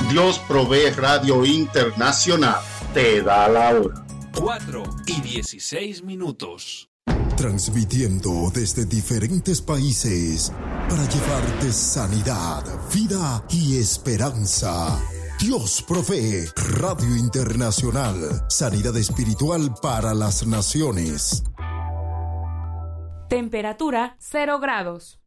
Dios Provee Radio Internacional te da la hora. 4:16. Transmitiendo desde diferentes países para llevarte sanidad, vida y esperanza. Dios Provee Radio Internacional. Sanidad espiritual para las naciones. Temperatura 0 grados.